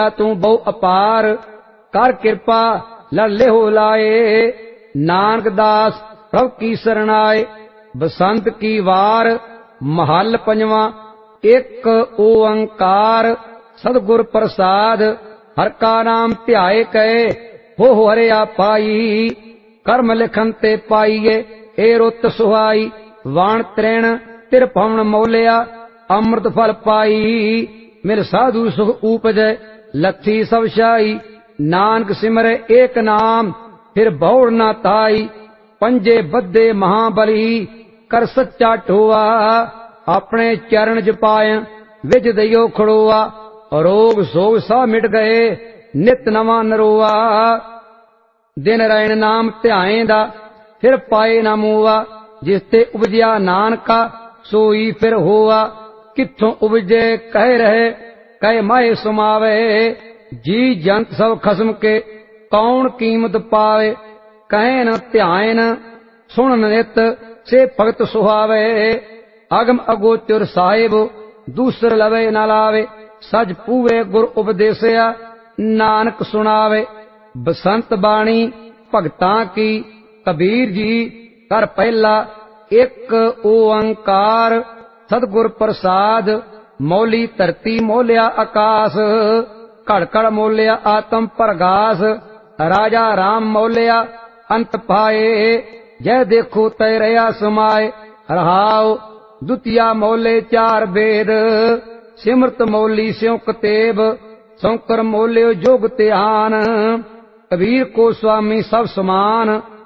तू बहु अपार कर कृपा लड़ हो लाए। नानक दास प्रभ की शरणाए बसंत की वार महल पंजवा एक ओंकार सतगुर प्रसाद हर का नाम ध्याए कहे हो हरिया पाई। कर्म लिखन ते पाईए ए रुत सुहाई वाण त्रिण तिर पवन मोलिया अमृत फल पाई। मिल साधु सुख उपजय लथी सब शाई नानक सिमरे एक नाम फिर बौड़ न ताई। पंजे बद्दे महाबली कर सच्चा ठोआ अपने चरण जपाय विज दइयो खड़ोआ। रोग सोग सा मिट गए नित नवा नरोआ। दिन रैन नाम ध्याएंदा फिर पाए न मूआ। जिसते उपजिया नानका सोई फिर होआ। किथों उपजे कह रहे कह माए सुमावे। जी जंत सब खसम के कौन कीमत पावे। कहे न ध्यान सुन नित से भगत सुहावे। अगम अगोचर साहिब दूसर लवे न लावे। सज पूवे गुर उपदेसिया नानक सुनावे। बसंत बाणी भगतां की कबीर जी कर पहला एक ओंकार सतगुर प्रसाद। मौली धरती मोलिया आकाश घड़ घड़ मोलिया आत्म प्रगास। राजा राम मोलिया अंत पाए जय देखो तय रया समाए। रहाओ दुतिया मोले चार वेद सिमरत मौली स्यों कतेब। शंकर मोलियो जोग त्यान कबीर को स्वामी सब समान।